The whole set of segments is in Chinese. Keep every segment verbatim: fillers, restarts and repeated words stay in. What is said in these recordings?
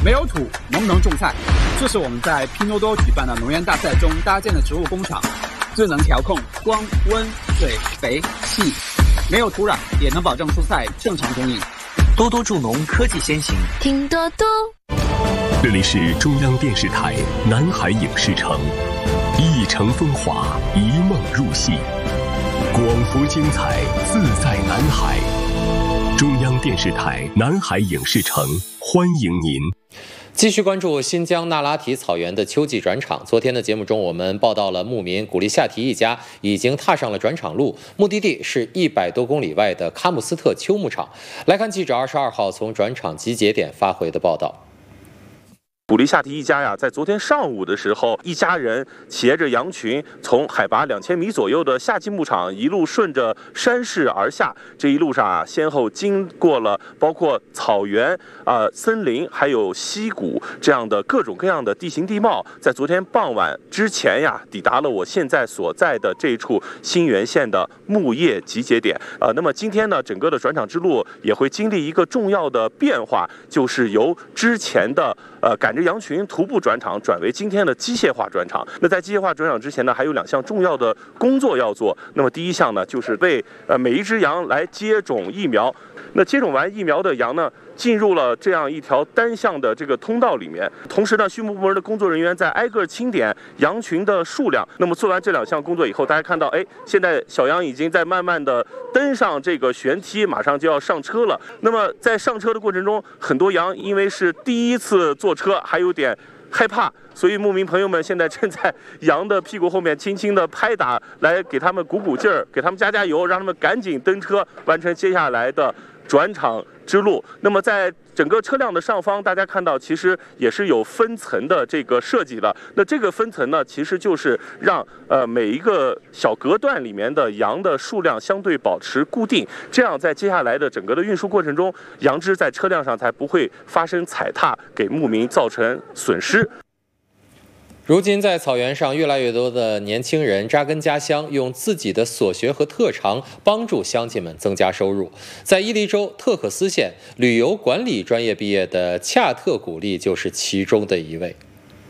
没有土，能不能种菜？这是我们在拼多多举办的农园大赛中搭建的植物工厂，智能调控光、温、水、肥、气，没有土壤也能保证蔬菜正常供应。 多多助农，科技先行， 拼多多。 这里是中央电视台南海影视城，一城风华，一梦入戏，广福精彩，自在南海。中央电视台南海影视城欢迎您。 继续关注新疆那拉提草原的秋季转场。昨天的节目中，我们报道了牧民古力夏提一家已经踏上了转场路，目的地是一百多公里外的喀木斯特秋牧场。来看记者二十二号从转场集结点发回的报道。 古力夏提一家呀，在昨天上午的时候，一家人携着羊群，从海拔两千米左右的夏季牧场一路顺着山势而下。这一路上啊，先后经过了包括草原、啊、呃、森林，还有溪谷这样的各种各样的地形地貌。在昨天傍晚之前呀，抵达了我现在所在的这处新源县的牧业集结点。呃，那么今天呢，整个的转场之路也会经历一个重要的变化，就是由之前的呃赶着羊群徒步转场转为今天的机械化转场。那在机械化转场之前呢，还有两项重要的工作要做。那么第一项呢，就是为呃每一只羊来接种疫苗。那接种完疫苗的羊呢，进入了这样一条单向的这个通道里面。同时呢，畜牧部门的工作人员在挨个清点羊群的数量。那么做完这两项工作以后，大家看到，哎，现在小羊已经在慢慢的登上这个旋梯，马上就要上车了。那么在上车的过程中，很多羊因为是第一次坐车，还有点害怕，所以牧民朋友们现在正在羊的屁股后面轻轻的拍打，来给他们鼓鼓劲儿，给他们加加油，让他们赶紧登车，完成接下来的转场之路。那么在整个车辆的上方，大家看到其实也是有分层的这个设计的。那这个分层呢，其实就是让呃每一个小隔断里面的羊的数量相对保持固定，这样在接下来的整个的运输过程中，羊只在车辆上才不会发生踩踏，给牧民造成损失。 如今在草原上，越来越多的年轻人扎根家乡，用自己的所学和特长帮助乡亲们增加收入。在伊犁州特可斯县旅游管理专业毕业的恰特古力就是其中的一位。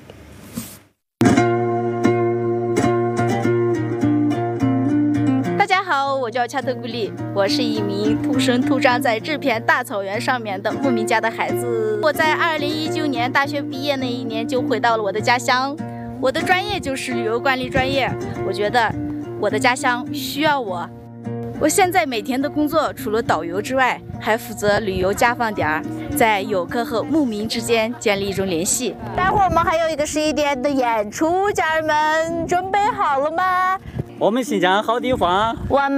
大家好，我叫恰特古力，我是一名土生土长在这片大草原上面的牧民家的孩子。我在二零一九年大学毕业那一年就回到了我的家乡，我的专业就是旅游管理专业。我觉得我的家乡需要我。我现在每天的工作除了导游之外，还负责旅游家访点，在游客和牧民之间建立一种联系。 待会儿我们还有一个十一点的演出，家人们准备好了吗？ 我们新疆好地方， 我们